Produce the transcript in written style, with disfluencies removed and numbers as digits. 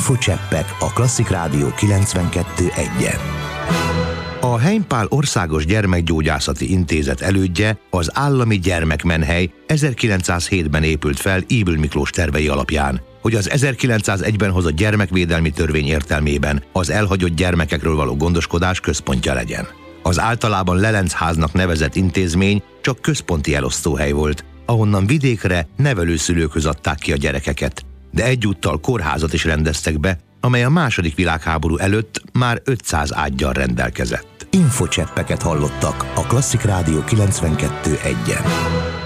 Infocseppek a Klasszik Rádió 92.1-en. A Heimpál Országos Gyermekgyógyászati Intézet elődje, az Állami Gyermekmenhely 1907-ben épült fel Ybl Miklós tervei alapján, hogy az 1901-ben hozott gyermekvédelmi törvény értelmében az elhagyott gyermekekről való gondoskodás központja legyen. Az általában Lelencháznak nevezett intézmény csak központi elosztóhely volt, ahonnan vidékre nevelőszülőkhöz adták ki a gyerekeket, de egyúttal kórházat is rendeztek be, amely a II. Világháború előtt már 500 ággyal rendelkezett. Infocseppeket hallottak a Klasszik Rádió 92.1-en.